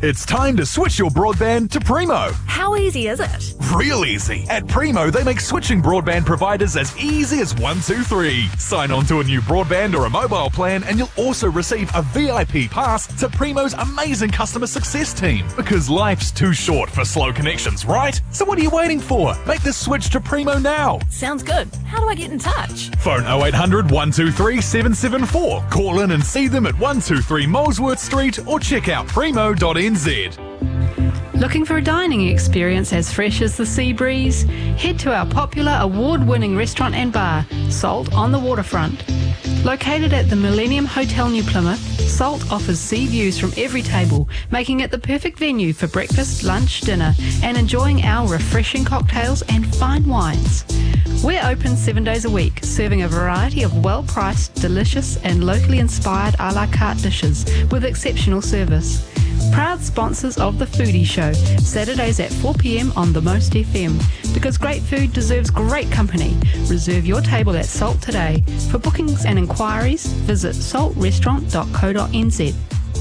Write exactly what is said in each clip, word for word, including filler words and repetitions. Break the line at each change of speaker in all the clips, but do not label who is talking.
It's time to switch your broadband to Primo.
How easy is it?
Real easy. At Primo, they make switching broadband providers as easy as one, two, three. Sign on to a new broadband or a mobile plan and you'll also receive a V I P pass to Primo's amazing customer success team. Because life's too short for slow connections, right? So what are you waiting for? Make the switch to Primo now.
Sounds good. How do I get in touch?
Phone oh eight hundred, one two three, seven seven four. Call in and see them at one two three Molesworth Street or check out primo dot n z.
Looking for a dining experience as fresh as the sea breeze? Head to our popular award-winning restaurant and bar, Salt on the Waterfront. Located at the Millennium Hotel New Plymouth, Salt offers sea views from every table, making it the perfect venue for breakfast, lunch, dinner, and enjoying our refreshing cocktails and fine wines. We're open seven days a week, serving a variety of well-priced, delicious and locally inspired a la carte dishes with exceptional service. Proud sponsors of The Foodie Show, Saturdays at four p m on The Most F M. Because great food deserves great company. Reserve your table at Salt today. For bookings and inquiries, visit salt restaurant dot co dot n z.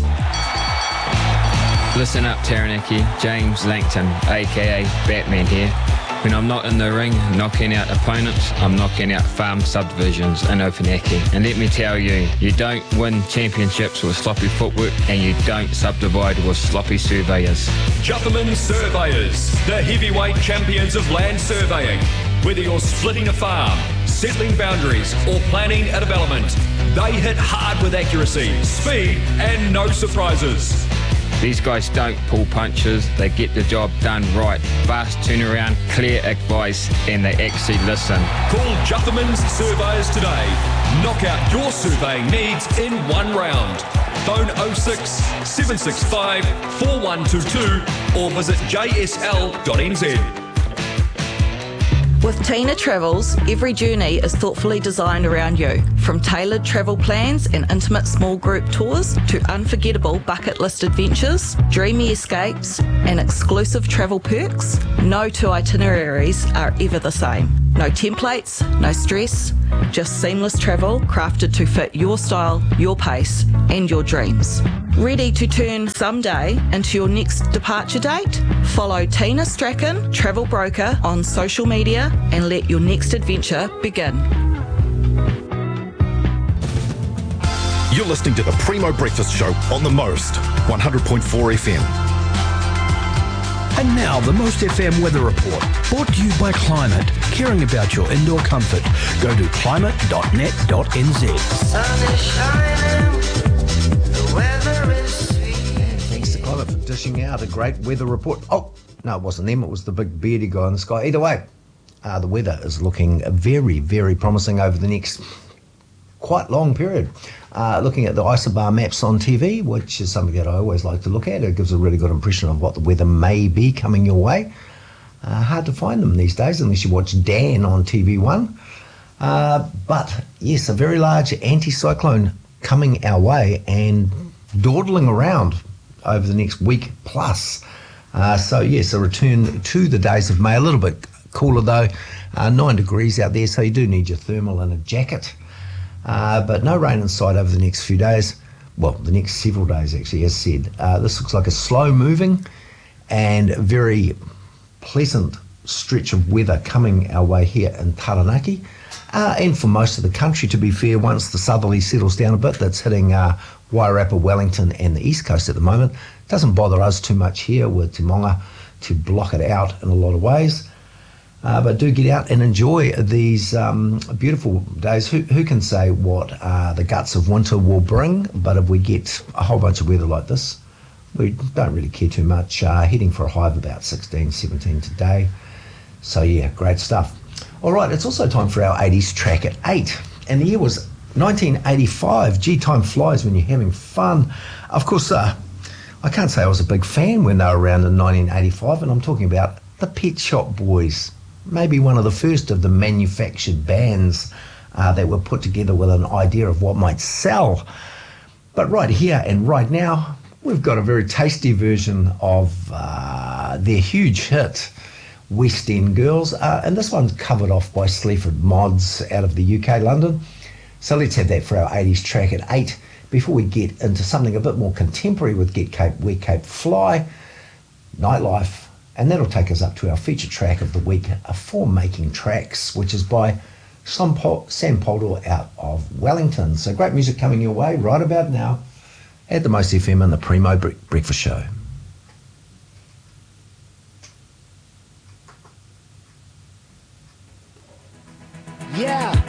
Listen up, Taranaki. James Langton, aka Batman here. When I'm not in the ring knocking out opponents, I'm knocking out farm subdivisions in Opunake. And let me tell you, you don't win championships with sloppy footwork and you don't subdivide with sloppy surveyors.
Jutherman Surveyors, the heavyweight champions of land surveying. Whether you're splitting a farm, settling boundaries or planning a development, they hit hard with accuracy, speed and no surprises.
These guys don't pull punches, they get the job done right. Fast turnaround, clear advice, and they actually listen.
Call Jutherman's Surveyors today. Knock out your surveying needs in one round. Phone oh six, seven six five, four one two two or visit j s l dot n z.
With Tina Travels, every journey is thoughtfully designed around you. From tailored travel plans and intimate small group tours to unforgettable bucket list adventures, dreamy escapes and exclusive travel perks, no two itineraries are ever the same. No templates, no stress, just seamless travel crafted to fit your style, your pace and your dreams. Ready to turn someday into your next departure date? Follow Tina Strachan, Travel Broker, on social media and let your next adventure begin.
You're listening to the Primo Breakfast Show on The Most, one hundred point four F M.
And now, the Most F M Weather Report, brought to you by Climate, caring about your indoor comfort. Go to climate dot net dot n z.
Sun is shining, the weather is sweet.
And thanks to Climate for dishing out a great weather report. Oh, no, it wasn't them, it was the big beardy guy in the sky. Either way, uh, the weather is looking very, very promising over the next quite long period. Uh, looking at the isobar maps on T V, which is something that I always like to look at. It gives a really good impression of what the weather may be coming your way. Uh, hard to find them these days unless you watch Dan on T V one. Uh, but yes, a very large anticyclone coming our way and dawdling around over the next week plus. Uh, so yes, a return to the days of May. A little bit cooler though, uh, nine degrees out there, so you do need your thermal and a jacket. Uh, but no rain in sight over the next few days. Well, the next several days actually, as said. Uh, this looks like a slow moving and very pleasant stretch of weather coming our way here in Taranaki. Uh, and for most of the country, to be fair, once the southerly settles down a bit, that's hitting uh, Wairarapa, Wellington and the east coast at the moment. Doesn't bother us too much here with Te Monga to block it out in a lot of ways. Uh, but do get out and enjoy these um, beautiful days. Who, who can say what uh, the guts of winter will bring? But if we get a whole bunch of weather like this, we don't really care too much. Uh, heading for a high of about sixteen, seventeen today. So yeah, great stuff. All right, it's also time for our eighties track at eight. And the year was nineteen eighty-five. Gee, time flies when you're having fun. Of course, uh, I can't say I was a big fan when they were around in nineteen eighty-five, and I'm talking about the Pet Shop Boys. Maybe one of the first of the manufactured bands uh, that were put together with an idea of what might sell. But right here and right now, we've got a very tasty version of uh, their huge hit, West End Girls. Uh, and this one's covered off by Sleaford Mods out of the U K, London. So let's have that for our eighties track at eight. before we get into something a bit more contemporary with Get Cape, Where Cape Fly, Nightlife, and that'll take us up to our feature track of the week, a Form Making Tracks, which is by Sam Poldor out of Wellington. So great music coming your way right about now at the Most F M and the Primo Bre- Breakfast Show.
Yeah.